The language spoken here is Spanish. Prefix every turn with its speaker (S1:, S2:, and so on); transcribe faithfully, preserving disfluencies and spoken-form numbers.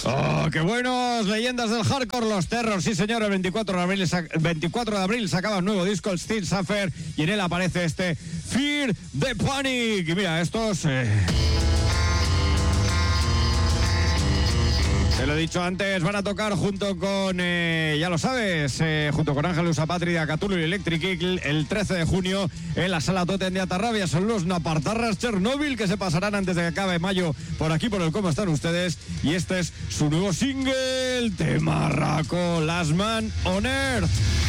S1: Oh, qué buenos, leyendas del hardcore, los Terror, sí señor, el veinticuatro de abril, veinticuatro de abril sacaba un nuevo disco, el Steel Suffer, y en él aparece este Fear the Panic. Y mira, estos... Eh... Te lo he dicho antes, van a tocar junto con, eh, ya lo sabes, eh, junto con Ángel Usapatri de Cthulhu y Electric Eagle el trece de junio en la Sala Totem de Atarrabia. Son los Napartarras Chernobyl que se pasarán antes de que acabe mayo por aquí, por el Cómo Están Ustedes. Y este es su nuevo single, Temarraco, Last Man on Earth.